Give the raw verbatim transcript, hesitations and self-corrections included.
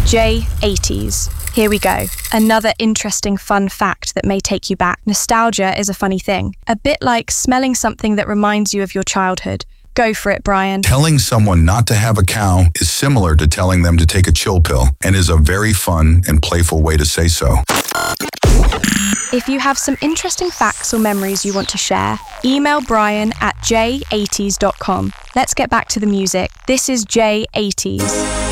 J eighties. Here we go. Another interesting fun fact that may take you back. Nostalgia is a funny thing. A bit like smelling something that reminds you of your childhood. Go for it, Brian. Telling someone not to have a cow is similar to telling them to take a chill pill and is a very fun and playful way to say so. If you have some interesting facts or memories you want to share, email Brian at j eighties dot com. Let's get back to the music. This is J eighties.